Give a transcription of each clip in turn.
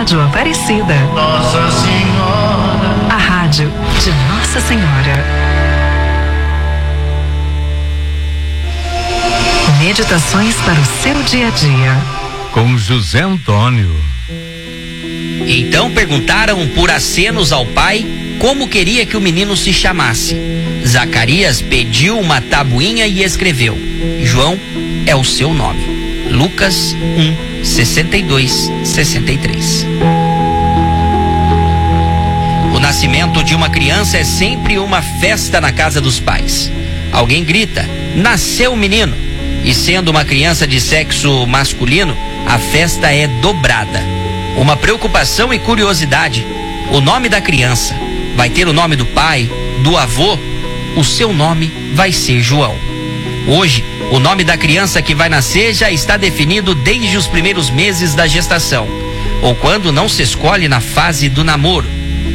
Rádio Aparecida. Nossa Senhora. A rádio de Nossa Senhora. Meditações para o seu dia a dia. Com José Antônio. Então perguntaram por acenos ao pai como queria que o menino se chamasse. Zacarias pediu uma tabuinha e escreveu: João é o seu nome. Lucas 1, 62, 63. O nascimento de uma criança é sempre uma festa na casa dos pais. Alguém grita: nasceu o menino! E sendo uma criança de sexo masculino, a festa é dobrada. Uma preocupação e curiosidade: o nome da criança vai ter o nome do pai, do avô? O seu nome vai ser João. Hoje, o nome da criança que vai nascer já está definido desde os primeiros meses da gestação, ou quando não se escolhe na fase do namoro.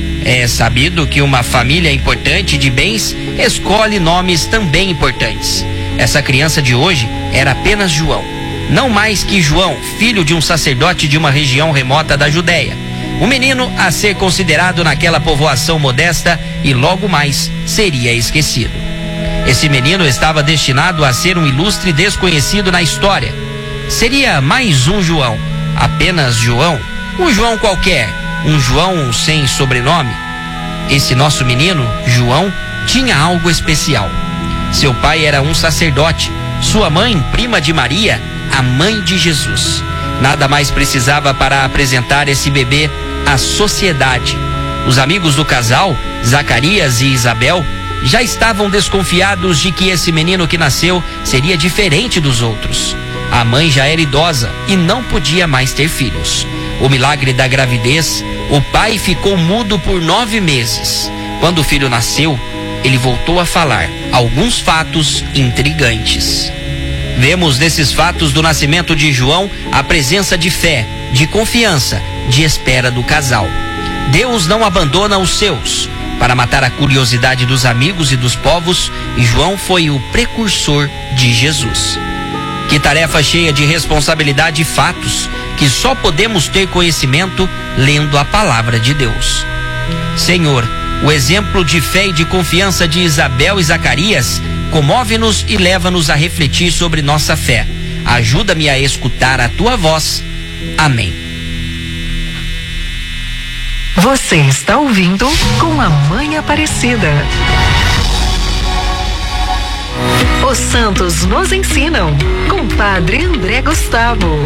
É sabido que uma família importante de bens escolhe nomes também importantes. Essa criança de hoje era apenas João, não mais que João, filho de um sacerdote de uma região remota da Judéia. Um menino a ser considerado naquela povoação modesta e logo mais seria esquecido. Esse menino estava destinado a ser um ilustre desconhecido na história. Seria mais um João, apenas João, um João qualquer, um João sem sobrenome. Esse nosso menino, João, tinha algo especial. Seu pai era um sacerdote, sua mãe, prima de Maria, a mãe de Jesus. Nada mais precisava para apresentar esse bebê à sociedade. Os amigos do casal, Zacarias e Isabel, já estavam desconfiados de que esse menino que nasceu seria diferente dos outros. A mãe já era idosa e não podia mais ter filhos. O milagre da gravidez, o pai ficou mudo por 9 meses. Quando o filho nasceu, ele voltou a falar alguns fatos intrigantes. Vemos nesses fatos do nascimento de João a presença de fé, de confiança, de espera do casal. Deus não abandona os seus. Para matar a curiosidade dos amigos e dos povos, João foi o precursor de Jesus. Que tarefa cheia de responsabilidade e fatos que só podemos ter conhecimento lendo a palavra de Deus. Senhor, o exemplo de fé e de confiança de Isabel e Zacarias comove-nos e leva-nos a refletir sobre nossa fé. Ajuda-me a escutar a tua voz. Amém. Você está ouvindo com a Mãe Aparecida. Os santos nos ensinam com Padre André Gustavo.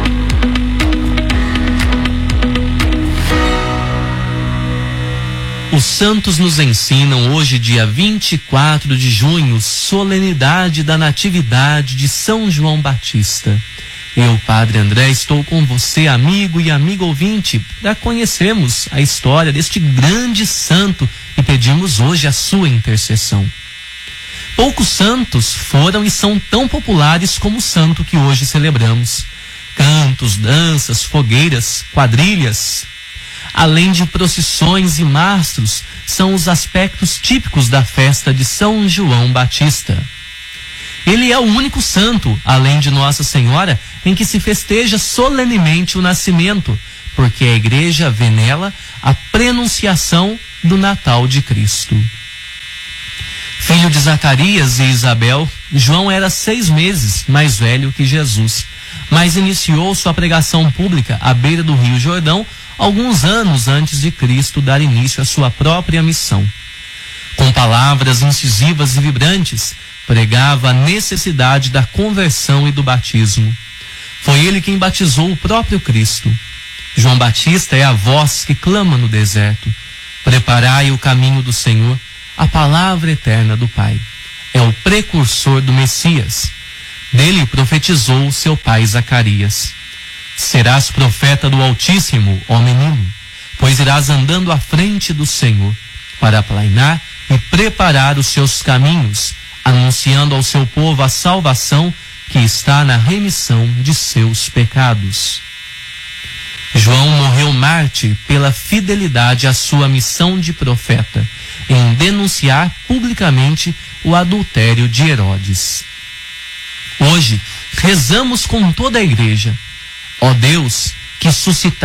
Os santos nos ensinam hoje, dia 24 de junho, solenidade da Natividade de São João Batista. Eu, Padre André, estou com você, amigo e amigo ouvinte, para conhecermos a história deste grande santo e pedimos hoje a sua intercessão. Poucos santos foram e são tão populares como o santo que hoje celebramos. Cantos, danças, fogueiras, quadrilhas, além de procissões e mastros, são os aspectos típicos da festa de São João Batista. Ele é o único santo, além de Nossa Senhora, em que se festeja solenemente o nascimento, porque a igreja vê nela a prenunciação do Natal de Cristo. Filho de Zacarias e Isabel, João era 6 meses mais velho que Jesus, mas iniciou sua pregação pública à beira do Rio Jordão alguns anos antes de Cristo dar início à sua própria missão. Com palavras incisivas e vibrantes, pregava a necessidade da conversão e do batismo. Foi ele quem batizou o próprio Cristo. João Batista é a voz que clama no deserto: preparai o caminho do Senhor, a palavra eterna do Pai. É o precursor do Messias. Dele profetizou seu pai Zacarias: serás profeta do Altíssimo, ó menino, pois irás andando à frente do Senhor, para aplainar e preparar os seus caminhos, anunciando ao seu povo a salvação que está na remissão de seus pecados. João morreu mártir pela fidelidade à sua missão de profeta, em denunciar publicamente o adultério de Herodes. Hoje, rezamos com toda a igreja: ó Deus, que suscitaste